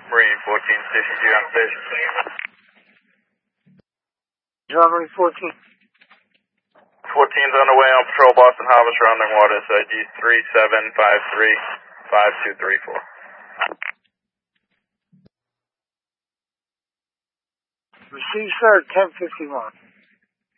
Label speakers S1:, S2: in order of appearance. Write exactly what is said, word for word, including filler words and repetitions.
S1: Marine fourteen, Station G on station.
S2: John Marine fourteen.
S1: fourteen's on the way on patrol, Boston Harbor, surrounding waters, I D three seven five three five two three four.
S2: Receive, sir, ten fifty-one.